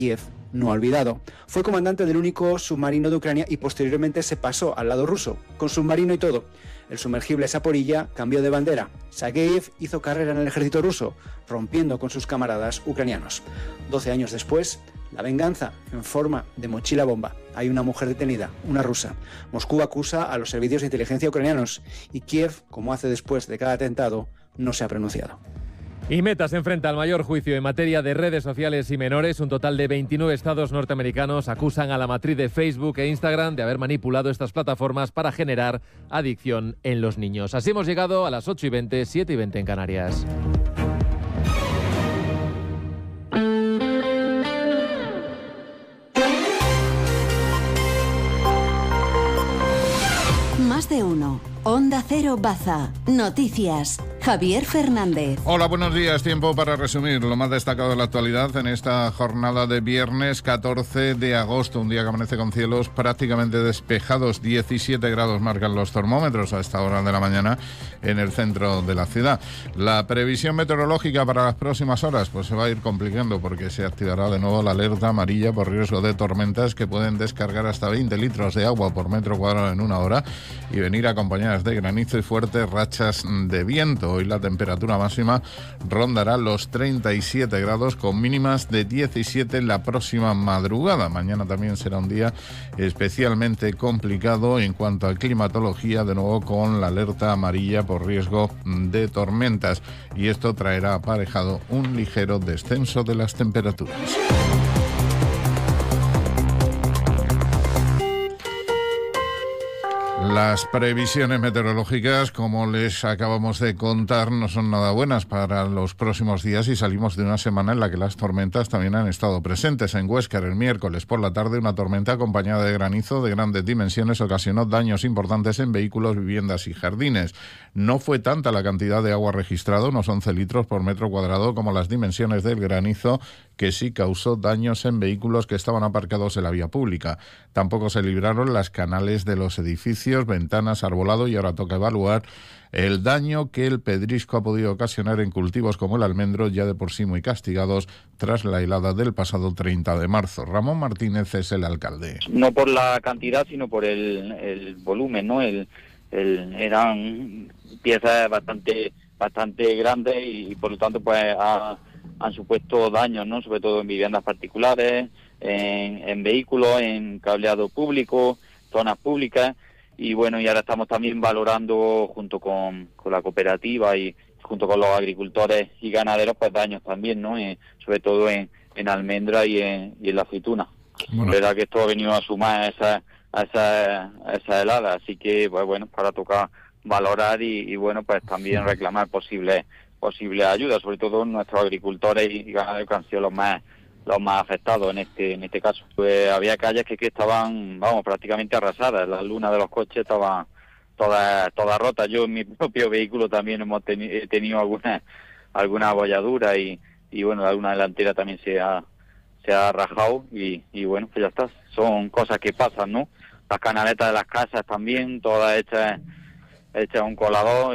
Kiev no ha olvidado. Fue comandante del único submarino de Ucrania y posteriormente se pasó al lado ruso, con submarino y todo. El sumergible Zaporilla cambió de bandera. Sergeyev hizo carrera en el ejército ruso, rompiendo con sus camaradas ucranianos. 12 años después, la venganza en forma de mochila bomba. Hay una mujer detenida, una rusa. Moscú acusa a los servicios de inteligencia ucranianos y Kiev, como hace después de cada atentado, no se ha pronunciado. Y Meta se enfrenta al mayor juicio en materia de redes sociales y menores. Un total de 29 estados norteamericanos acusan a la matriz de Facebook e Instagram de haber manipulado estas plataformas para generar adicción en los niños. Así hemos llegado a las 8:20, 7:20 en Canarias. Más de uno. Onda Cero Baza. Noticias. Javier Fernández. Hola, buenos días. Tiempo para resumir lo más destacado de la actualidad en esta jornada de viernes 14 de agosto. Un día que amanece con cielos prácticamente despejados. 17 grados marcan los termómetros a esta hora de la mañana en el centro de la ciudad. La previsión meteorológica para las próximas horas pues se va a ir complicando porque se activará de nuevo la alerta amarilla por riesgo de tormentas que pueden descargar hasta 20 litros de agua por metro cuadrado en una hora y venir acompañadas de granizo y fuertes rachas de viento. Hoy la temperatura máxima rondará los 37 grados con mínimas de 17 en la próxima madrugada. Mañana también será un día especialmente complicado en cuanto a climatología, de nuevo con la alerta amarilla por riesgo de tormentas, y esto traerá aparejado un ligero descenso de las temperaturas. Las previsiones meteorológicas, como les acabamos de contar, no son nada buenas para los próximos días y salimos de una semana en la que las tormentas también han estado presentes. En Huéscar, el miércoles por la tarde, una tormenta acompañada de granizo de grandes dimensiones ocasionó daños importantes en vehículos, viviendas y jardines. No fue tanta la cantidad de agua registrada, unos 11 litros por metro cuadrado, como las dimensiones del granizo, que sí causó daños en vehículos que estaban aparcados en la vía pública. Tampoco se libraron las canales de los edificios, ventanas, arbolado, y ahora toca evaluar el daño que el pedrisco ha podido ocasionar en cultivos como el almendro, ya de por sí muy castigados tras la helada del pasado 30 de marzo. Ramón Martínez es el alcalde. No por la cantidad, sino por el volumen, ¿no? Eran piezas bastante grandes y por lo tanto pues han supuesto daños, ¿no? Sobre todo en viviendas particulares, en vehículos, en cableado público, zonas públicas. Y bueno, y ahora estamos también valorando junto con la cooperativa y junto con los agricultores y ganaderos pues daños también, ¿no? Sobre todo en almendra y en la aceituna. Bueno. Verdad que esto ha venido a sumar a esa helada, así que pues bueno, para tocar valorar y bueno, pues también reclamar posibles ayudas, sobre todo nuestros agricultores y ganaderos que han sido los más afectados en este caso. Pues había calles que estaban, prácticamente arrasadas. Las lunas de los coches estaban todas rotas. Yo en mi propio vehículo también he tenido alguna abolladura y bueno, la luna delantera también se ha rajado y bueno, pues ya está. Son cosas que pasan, ¿no? Las canaletas de las casas también, todas hechas un colador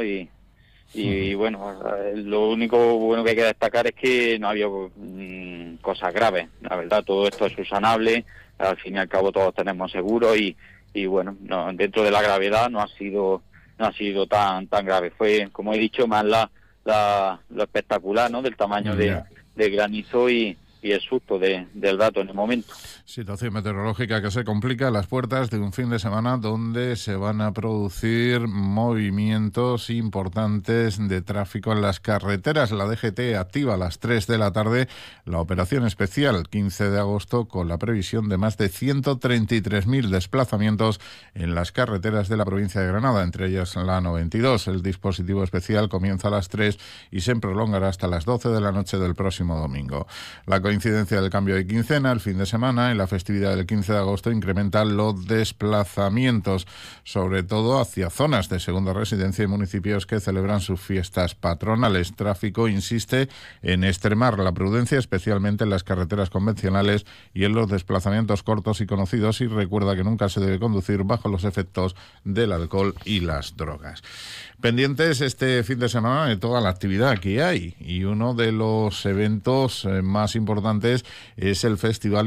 y bueno, lo único bueno que hay que destacar es que no ha habido cosas graves. La verdad, todo esto es subsanable, al fin y al cabo todos tenemos seguro y bueno, no, dentro de la gravedad no ha sido tan grave. Fue, como he dicho, más lo espectacular, ¿no? Del tamaño de granizo y el susto del dato en el momento. Situación meteorológica que se complica a las puertas de un fin de semana donde se van a producir movimientos importantes de tráfico en las carreteras. La DGT activa a las 3 de la tarde la operación especial 15 de agosto con la previsión de más de 133.000 desplazamientos en las carreteras de la provincia de Granada, entre ellas la 92. El dispositivo especial comienza a las 3 y se prolongará hasta las 12 de la noche del próximo domingo. La coincidencia del cambio de quincena, el fin de semana, en la festividad del 15 de agosto incrementa los desplazamientos, sobre todo hacia zonas de segunda residencia y municipios que celebran sus fiestas patronales. Tráfico insiste en extremar la prudencia, especialmente en las carreteras convencionales y en los desplazamientos cortos y conocidos, y recuerda que nunca se debe conducir bajo los efectos del alcohol y las drogas. Pendientes este fin de semana de toda la actividad que hay, y uno de los eventos más importantes importantes es el Festival